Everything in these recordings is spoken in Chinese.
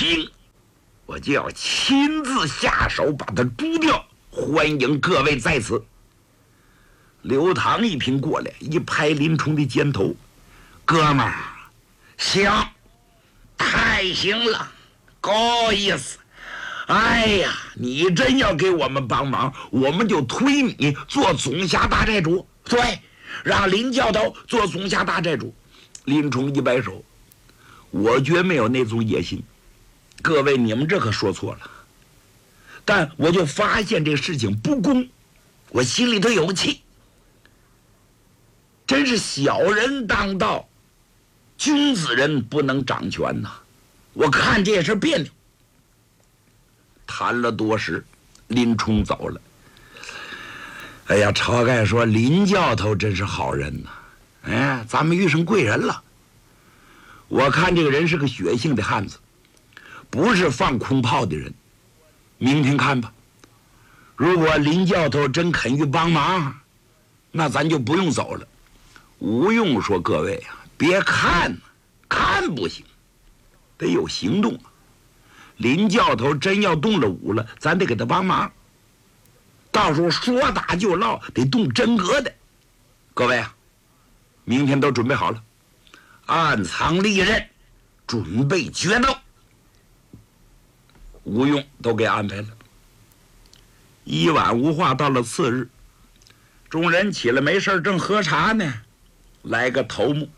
行，我就要亲自下手把他诛掉。欢迎各位在此。刘唐一听过来，一拍林冲的肩头：“哥们儿，行，太行了，够意思。哎呀，你真要给我们帮忙，我们就推你做总辖大寨主。对，让林教头做总辖大寨主。”林冲一摆手：“我绝没有那种野心。各位，你们这可说错了。但我就发现这事情不公，我心里头有气。真是小人当道，君子人不能掌权呐！我看这事别扭。”谈了多时，林冲走了。哎呀，晁盖说：“林教头真是好人呐！哎，咱们遇上贵人了。我看这个人是个血性的汉子，不是放空炮的人。明天看吧。如果林教头真肯于帮忙，那咱就不用走了。吴用说：“各位啊，别看，看不行，得有行动啊。林教头真要动了武了，咱得给他帮忙。到时候说打就闹，得动真格的。各位啊，明天都准备好了，暗藏利刃，准备决斗。”吴用都给安排了。一晚无话，到了次日，众人起来没事正喝茶呢，来个头目，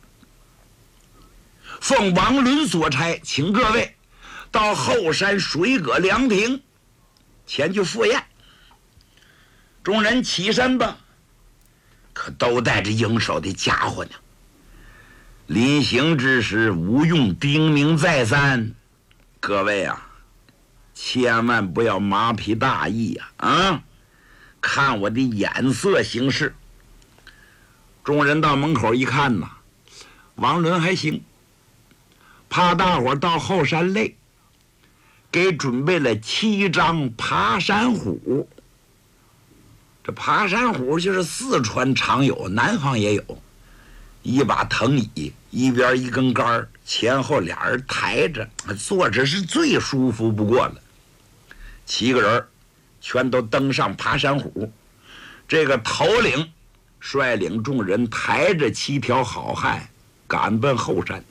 奉王伦所差，请各位到后山水阁凉亭前去赴宴。众人起身吧，可都带着应手的家伙呢。临行之时，吴用叮咛再三：“各位啊，千万不要麻痹大意啊！看我的眼色行事。”众人到门口一看呐，王伦还行，怕大伙到后山累，给准备了7张爬山虎。这爬山虎就是四川常有，南方也有，一把藤椅，一边一根杆，前后俩人抬着，坐着是最舒服不过了。7个人全都登上爬山虎，这个头领率领众人抬着7条好汉赶奔后山。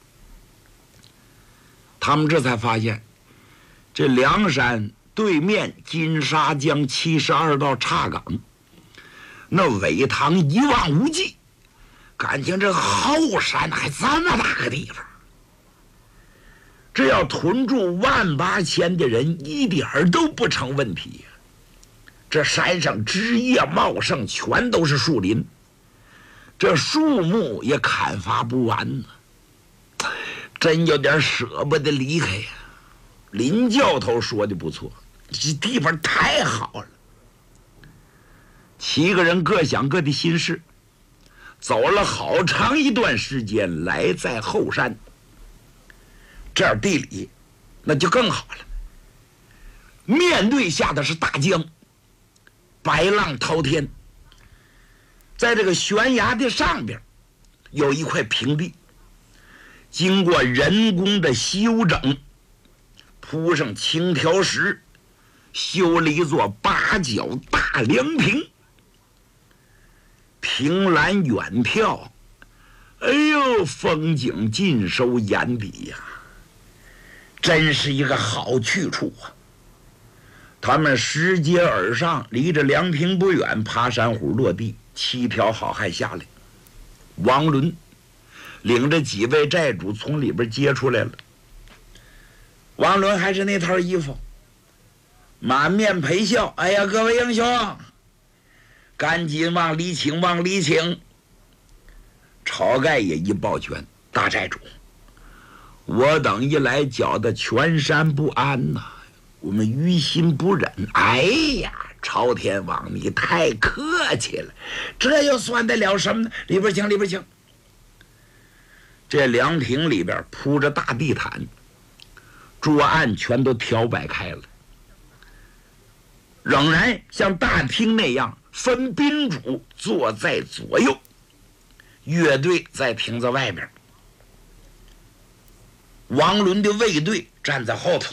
他们这才发现，这梁山对面金沙江72道岔岗，那苇塘一望无际，感情这后山还这么大个地方，这要屯住18000的人一点儿都不成问题呀。这山上枝叶茂盛，全都是树林，这树木也砍伐不完呢，真有点舍不得离开呀。林教头说的不错，这地方太好了。7个人各想各的心事，走了好长一段时间，来在后山。这儿地理那就更好了，面对下的是大江，白浪滔天。在这个悬崖的上边有一块平地，经过人工的修整，铺上青条石，修了一座8角大凉亭，凭栏远眺，哎呦，风景尽收眼底呀，真是一个好去处啊。他们拾阶而上，离着凉亭不远，爬山虎落地，7条好汉下来。王伦领着几位寨主从里边接出来了。王伦还是那套衣服，满面陪笑：“哎呀，各位英雄，赶紧往里请，往里请。”晁盖也一抱拳：“大寨主，我等一来搅得全山不安呐，我们于心不忍。”“哎呀，朝天王，你太客气了，这又算得了什么呢？里边请，里边请。”这凉亭里边铺着大地毯，桌案全都挑摆开了，仍然像大厅那样分宾主坐在左右，乐队在亭子外边，王伦的卫队站在后头。